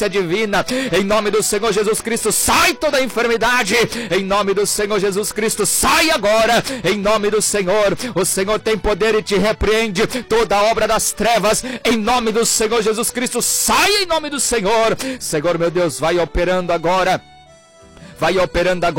divina, em nome do Senhor Jesus Cristo, sai toda a enfermidade, em nome do Senhor Jesus Cristo, sai agora, em nome do Senhor. O Senhor tem poder e te repreende toda a obra das trevas, em nome do Senhor Jesus Cristo, sai em nome do Senhor. Senhor meu Deus, vai operando agora